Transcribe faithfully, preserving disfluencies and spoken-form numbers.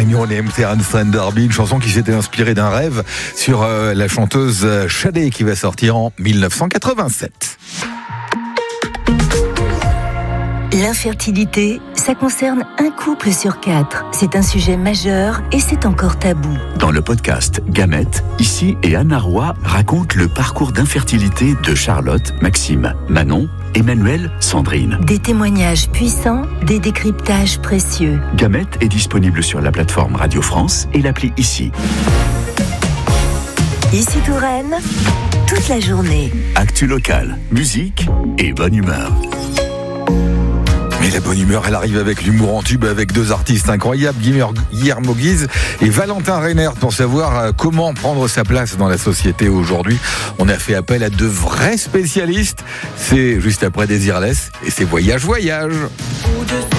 Your Name, Terence D'Arby, une chanson qui s'était inspirée d'un rêve sur euh, la chanteuse Sade qui va sortir en dix-neuf cent quatre-vingt-sept. L'infertilité, ça concerne un couple sur quatre. C'est un sujet majeur et c'est encore tabou. Dans le podcast Gamètes, Ici et Anna Roy racontent le parcours d'infertilité de Charlotte, Maxime, Manon, Emmanuel, Sandrine. Des témoignages puissants, des décryptages précieux. Gamètes est disponible sur la plateforme Radio France et l'appli Ici. Ici Touraine, toute la journée. Actu locale, musique et bonne humeur. Mais la bonne humeur, elle arrive avec l'humour en tube, avec deux artistes incroyables, Guillermo Guise et Valentin Reynert, pour savoir comment prendre sa place dans la société aujourd'hui. On a fait appel à de vrais spécialistes. C'est juste après Désirless et c'est Voyage Voyage.